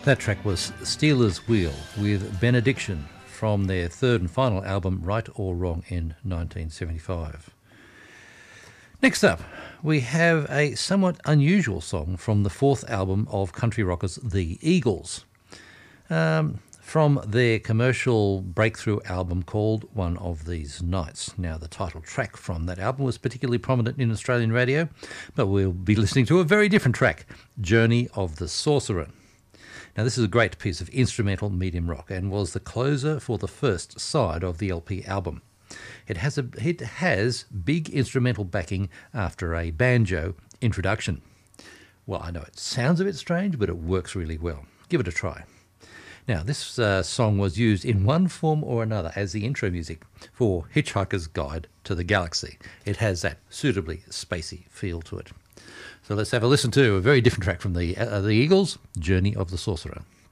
That track was Stealers Wheel with Benediction from their third and final album Right or Wrong in 1975. Next up, we have a somewhat unusual song from the fourth album of country rockers The Eagles, from their commercial breakthrough album called One of These Nights. Now, the title track from that album was particularly prominent in Australian radio, but we'll be listening to a very different track, Journey of the Sorcerer. Now, this is a great piece of instrumental medium rock and was the closer for the first side of the LP album. It has big instrumental backing after a banjo introduction. Well, I know it sounds a bit strange, but it works really well. Give it a try. Now, this song was used in one form or another as the intro music for Hitchhiker's Guide to the Galaxy. It has that suitably spacey feel to it. So let's have a listen to a very different track from the Eagles, Journey of the Sorcerer.